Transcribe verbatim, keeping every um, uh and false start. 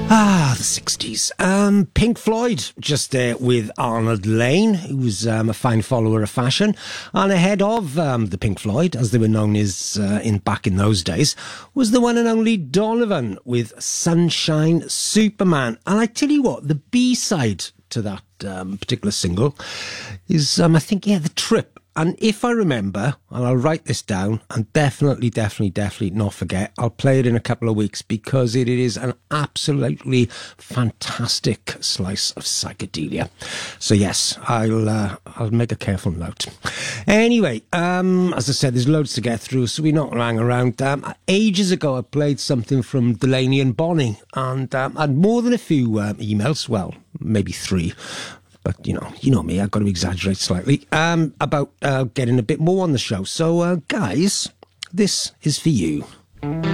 Ah, the sixties. Um, Pink Floyd, just there with Arnold Lane, who was um, a fine follower of fashion. And ahead of um, the Pink Floyd, as they were known as uh, in back in those days, was the one and only Donovan with Sunshine Superman. And I tell you what, the B-side to that um, particular single is, um, I think, yeah, The Trip. And if I remember, and I'll write this down, and definitely, definitely, definitely not forget, I'll play it in a couple of weeks because it is an absolutely fantastic slice of psychedelia. So yes, I'll uh, I'll make a careful note. Anyway, um, as I said, there's loads to get through, so we're not hang around. Um, ages ago, I played something from Delaney and Bonnie, and um, I had more than a few um, emails, well, maybe three. But, you know, you know me, I've got to exaggerate slightly, um, about uh, getting a bit more on the show. So, uh, guys, this is for you.